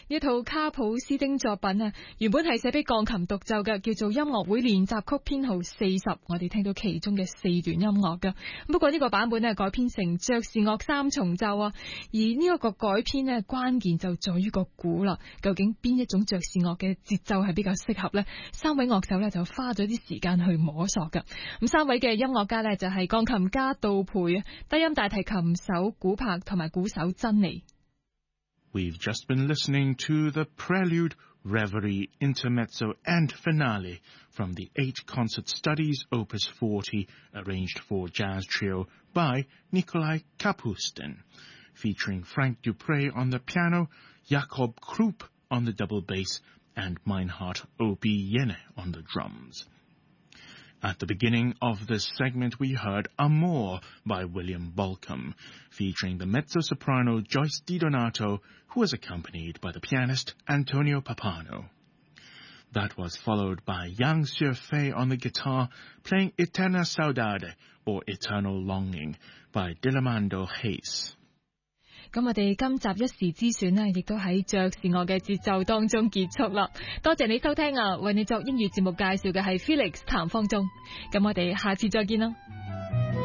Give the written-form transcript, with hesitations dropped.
呢套卡普斯丁作品啊，原本係寫俾鋼琴獨奏嘅，叫做音樂會練習曲編號40，我哋聽到其中嘅4段音樂㗎。不過呢個版本呢，改編成爵士樂三重奏啊，而呢一個改編呢，關鍵就在於個鼓啦。究竟邊一種爵士樂嘅節奏係比較適合呢？三位樂手呢，就花咗啲時間去摸索㗎。咁三位嘅音樂家呢，就係鋼琴家杜培啊，低音大提琴手古柏同埋鼓手珍妮。 We've just been listening to the Prelude, Reverie, Intermezzo and Finale from the 8 Concert Studies Opus 40, arranged for jazz trio by Nikolai Kapustin, featuring Frank Dupre on the piano, Jakob Krupp on the double bass, and Meinhard O.B. Jenne on the drums. At the beginning of this segment, we heard Amor by William Bolcom, featuring the mezzo-soprano Joyce DiDonato, who was accompanied by the pianist Antonio Papano. That was followed by Yang Xiufei on the guitar, playing Eterna Saudade, or Eternal Longing, by Dilamando Hayes. 咁我哋今集一時之選呢，亦都喺爵士樂嘅節奏當中結束啦。多謝你收聽啊，為你作英語節目介紹嘅係 Felix 譚方中。咁我哋下次再見啦。